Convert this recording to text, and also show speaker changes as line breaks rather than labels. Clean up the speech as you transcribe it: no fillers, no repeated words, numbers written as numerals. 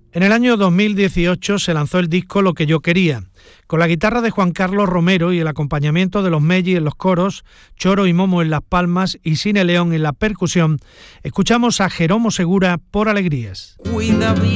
En el año 2018 se lanzó el disco Lo que yo quería, con la guitarra de Juan Carlos Romero y el acompañamiento de los Melli en los coros, Choro y Momo en las palmas y Sine León en la percusión. Escuchamos a Jeromo Segura por Alegrías.
Cuida bien